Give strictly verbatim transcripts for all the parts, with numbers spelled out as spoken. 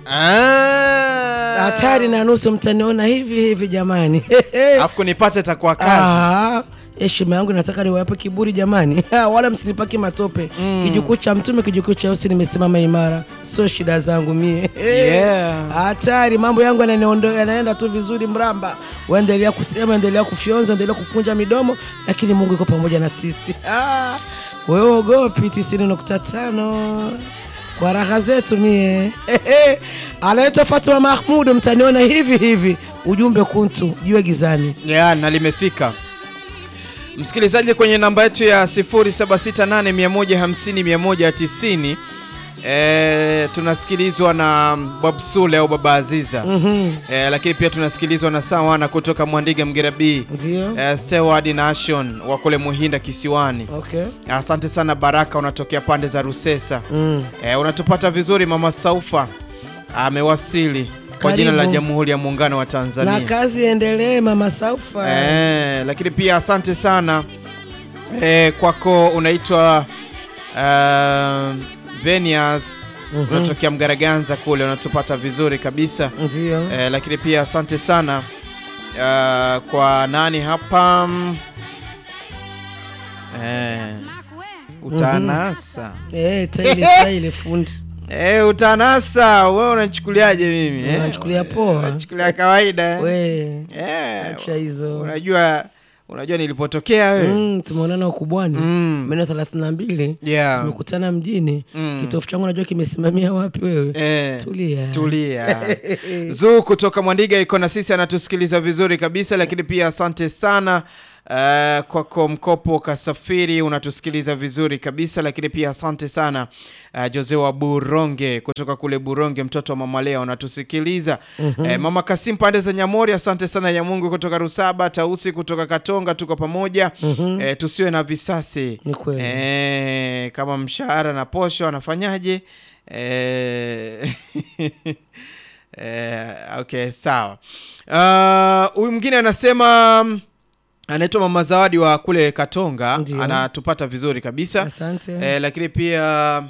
Ah. Hatari na nusu mtaniona hivi hivi jamani. Alafu kunipata itakuwa kazi. Ah. Heshima yangu nataka niwape kiburi jamani. Wala msinipaki matope. Mm. Kijukuu cha mtume kijukuu cha usi nimesimama imara. Sio shida zangu mie. Yeah. Hatari mambo yangu yananiondoa yanaenda tu vizuri mramba. Waendelea kusema, endelea kufyonza, endelea kufunja midomo lakini Mungu yuko pamoja na sisi. Ah. Wewe ogopi tisini nukta tano. Kwa raha zetu mie. Anaitwa Fatuma Mahmud mtaniona hivi hivi. Ujumbe kuntu jiwe gizani. Yeah, na limefika. Msikilizaji kwenye namba yetu ya sifuri saba sita nane moja hamsini moja tisini eh tunasikilizwa na Bob Sule au Baba Aziza. Mhm. Eh lakini pia tunasikilizwa na Sawana kutoka Mwandiga Mgerabi. Ndio. Eh Steward Nation wa kule Muhinda Kisiwani. Okay. Asante sana Baraka unatokea pande za Rusesa. Mm. Eh unatupata vizuri Mama Saufa amewasili kwa jina la Jamhuri ya Muungano wa Tanzania. Na kazi endelee Mama Saufa. Eh, lakini pia asante sana eh, kwako unaitwa uh, Venias. Mm-hmm. Unatokea Mgaraganza kule unatupata vizuri kabisa. Ndio. Eh, lakini pia asante sana uh, kwa nani hapa eh, utanasa. Mm-hmm. Eh, taili taili fundi. Eh utanasa wewe unachukuliaje mimi? Eh unachukulia poa. Unachukulia kawaida. Wewe. Eh. Acha hizo. Unajua unajua nilipotokea wewe. Mm, tumeonana ukubwani. Mm. Meno thelathini na mbili. Yeah. Tumekutana mjini. Mm. Kitofu changu unajua kimesimamia wapi wewe? Eh. Tulia. Tulia. Zuu kutoka Mwandiga iko na sisi anatusikiliza vizuri kabisa lakini pia asante sana Uh, kwako Mkopo Kasafiri unatusikiliza vizuri kabisa lakini pia asante sana uh, Jose wa Buronge kutoka kule Buronge mtoto wa Mama Lea unatusikiliza. Mm-hmm. uh, Mama Kasim pande za Nyamori asante sana ya Mungu kutoka Rusaba Tausi kutoka Katonga tuko pamoja. Mm-hmm. uh, tusiwe na visasi. Ni kweli. Uh, kama mshahara na posho anafanyaje? Eh uh, uh, okay sawa. Huyu uh, mwingine anasema anaitwa Mama Zawadi wa kule Katonga. Ndiyo. Anatupata vizuri kabisa. Asante. Eh, lakini pia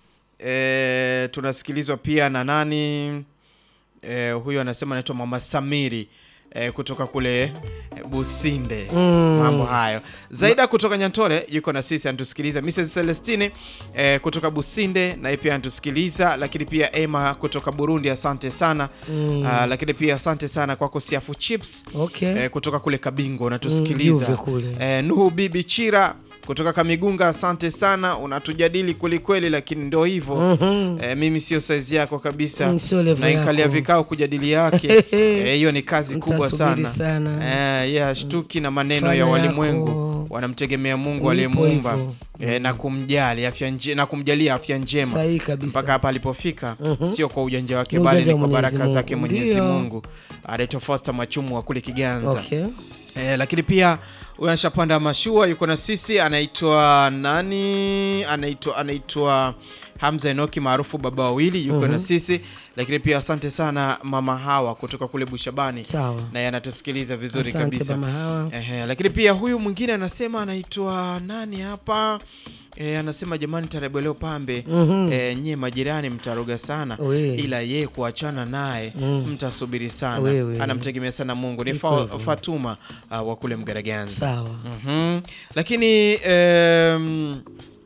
eh, tunasikilizwa pia na nani eh, huyu anasema anaitwa Mama Samiri eh, kutoka kule eh, Businde. Mm. Mambo hayo. Zaida kutoka Nyantore yuko na sisi anatusikiliza. Missus Celestine eh, kutoka Businde na pia anatusikiliza lakini pia Emma kutoka Burundi asante sana. Mm. Uh, lakini pia asante sana kwako Siafu Chips. Okay. Eh, kutoka kule Kabingo unatusikiliza. Mm, eh, Nuhu Bibi Chira kutoka Kamigunga asante sana unatujadili kweli kweli lakini ndio hivyo. Mm-hmm. E, mimi sio size yako kabisa. Mm, na inkalia vikao kujadili yake. Hiyo e, ni kazi kubwa sana. sana. Eh, yeah, shtuki na maneno Fana ya walimwengu wanamtegemea Mungu aliyemuumba e, na kumjali afya njema na kumjalia afya njema mpaka hapa alipofika. Mm-hmm. Sio kwa ujanja wake bali ni kwa baraka zake Mwenyezi Mungu. Anaitwa Foster Machumu wa kule Kiganza. Okay. E, lakini pia unashapanda mashua yuko na sisi anaitwa nani anaitwa anaitwa Hamza Enoki maarufu baba wawili yuko. Mm-hmm. na sisi lakini pia asante sana Mama Hawa kutoka kule Bushabani. Sawa. Na yanatusikiliza vizuri asante kabisa. Mama Hawa. Ehe, lakini pia huyu mwingine anasema anaitwa nani hapa? E, anasema jamani Tarabu leo pambe. Mm-hmm. E, nye majirani mtaroga sana. Uwe. Ila ye kuachana naye. Mm. Mtasubiri sana. Uwe. Anamtegemea sana Mungu. Ni fa, Fatuma uh, wa kule Mgaraganza. Sawa. Mhm. Lakini um,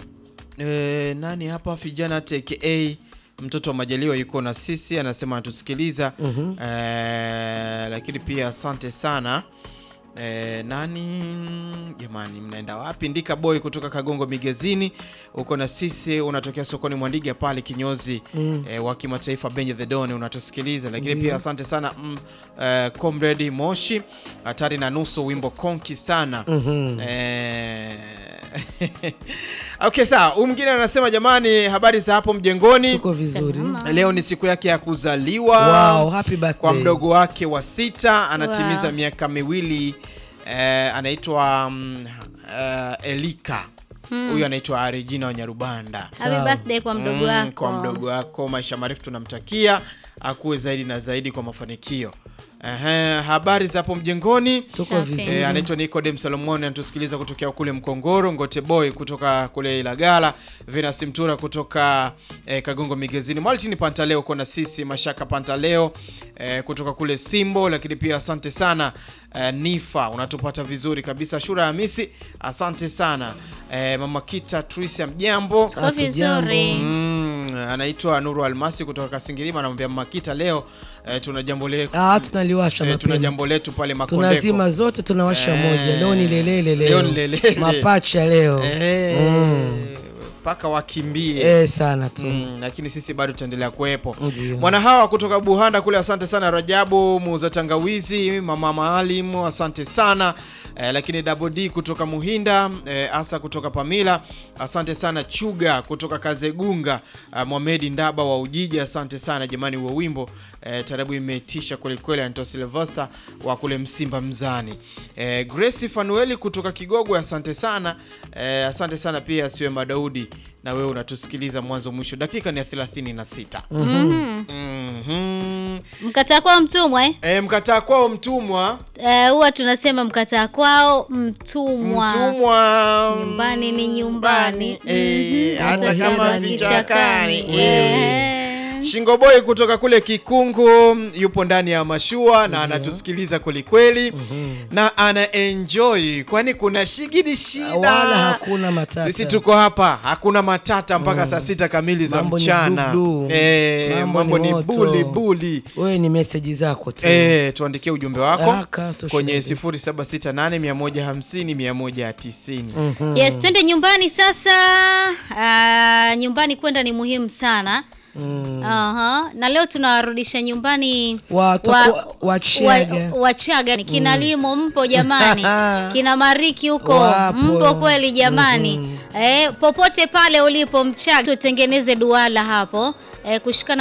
e, nani hapa Fijana T K A mtoto wa Majaliwa yuko na sisi anasema atusikiliza. Mm-hmm. E, lakini pia asante sana. Eh, nani jamani mnaenda wapi? Ndika Boy kutoka Kagongo Migezini uko na sisi unatokea sokoni Mwandiga pale kinyozi. Mm. eh, wa kimataifa Benja the Don unatusikiliza lakini mm. pia asante sana mm, eh, Comrade Moshi hatari na nusu wimbo konki sana. Mm-hmm. eh Okay sawa, mwingine anasema jamani habari za hapo mjengoni. Tuko vizuri. Leo ni siku yake ya kuzaliwa. Wow, happy birthday. Kwa mdogo wake wa sita anatimiza wow. miaka miwili eh, anaitwa um, uh, Elika. Huyu hmm. anaitwa Regina Wanyarubanda. Happy birthday kwa mdogo wako. Mm, kwa mdogo wako maisha marefu tunamtakia akue zaidi na zaidi kwa mafanikio. Ehe, habari za hapo mjengoni? Tuko vizuri. Eh, anaitwa Nicodem Solomon anatusikiliza kutokea kule Mkongoro, Ngote Boy kutoka kule Ilagala, Venus Mtura kutoka eh, Kagongo Migezini, Martin Pantaleo kona sisi, Mashaka Pantaleo eh, kutoka kule Simbo, lakini pia asante sana eh, Nifa unatupata vizuri kabisa. Shura Hamisi asante sana. Eh, Mama Kita Tricia mjambo? Tuko vizuri. Mm, anaitwa Nuru Almasi kutoka Kasingirima, anamwambia Mama Kita leo eh, tuna jambo letu. Ah, tunaliwasha eh, mapema. tuna jambo letu pale Makondeko. Tunazima zote tunawasha Eh, moja. Leo ni lelele leo. leo ni lelele. Mapacha leo. Eh, Mm. paka wakimbie. Eh, sana tu. Mm, lakini sisi bado tutaendelea kuwepo. Ndiyo. Mwana hawa kutoka Buhanda kule asante sana. Rajabu muuza tangawizi, Mama Maalim asante sana. Eh, lakini Double D kutoka Muhinda, eh, Asa kutoka Pamila asante sana. Chuga kutoka Kazegunga, eh, Mohamed Ndaba wa Ujiji asante sana jamani. Huo wimbo eh, tarabu imetisha kweli kweli. Anto Sylvester wa kule Msimba Mzani. eh, Grace Fanueli kutoka Kigogwe asante sana. eh, asante sana pia Siwe Madaudi, na wewe unatusikiliza mwanzo mwisho. Dakika ni ya thelathini na sita. Mhm. Mhm. Mkataa kwao mtumwa eh? Eh, mkataa kwao mtumwa. Eh, huwa tunasema mkataa kwao mtumwa. Mtumwa. Nyumbani ni nyumbani. Eh, Mhm. hata Hata kama kama vichakani. kichakani. Eh. Eh. Shingoboy kutoka kule Kikungu yupo ndani ya mashua na anatusikiliza kweli kweli na ana enjoy, kwani kuna shigidi shida Wala hakuna matata. Sisi tuko hapa hakuna matata mpaka saa sita kamili za Mambo ni mchana. blue blue. Eh, Mambo mambo ni ni moto. buli buli. Wewe ni message zako tu. Eh, tuandikie ujumbe wako Aka, social kwenye media. sifuri saba sita nane mia moja hamsini mia moja tisini. Yes, twende nyumbani sasa. Ah, nyumbani kwenda ni muhimu sana. Mm. Aha. Na leo tunawarudisha nyumbani Watu wa- Wachaga. wa- Wachaga. Kina Limo mpo jamani? Kina Mariki huko Wapo. mpo kweli jamani? Eh, popote pale ulipo Mchaga, tutengeneze duala hapo. Eh, kushikana